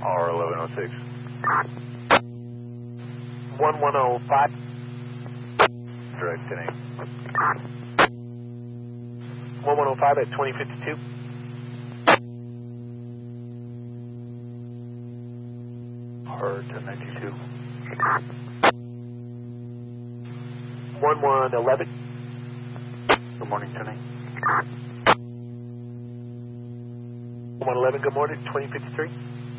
R1106. 1105. Direct 10-8. 1105 at 2052. R1092. 1111. Good morning, 10-8. 1111, good morning, 2053.